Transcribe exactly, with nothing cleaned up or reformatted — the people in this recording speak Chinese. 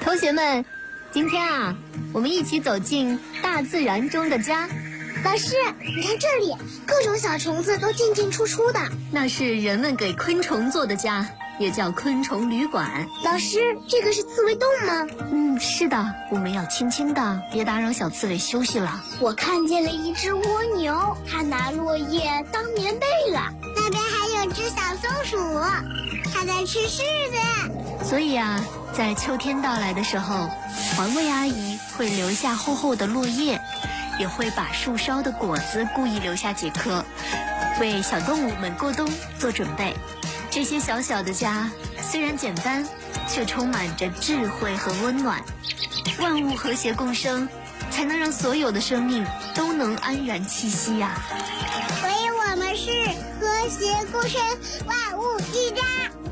同学们，今天啊，我们一起走进大自然中的家。 老师，你看这里，各种小虫子都进进出出的。 那是人们给昆虫做的家，也叫昆虫旅馆。 老师，这个是刺猬洞吗？ 嗯，是的，我们要轻轻的，别打扰小刺猬休息了。 我看见了一只蜗牛，它拿落叶当棉被了。那边还有只小松鼠，它在吃柿子。 所以啊，在秋天到来的时候，环卫阿姨会留下厚厚的落叶，也会把树梢的果子故意留下几颗，为小动物们过冬做准备。这些小小的家虽然简单，却充满着智慧和温暖。万物和谐共生，才能让所有的生命都能安然栖息呀、 所以我们是和谐共生，万物一家。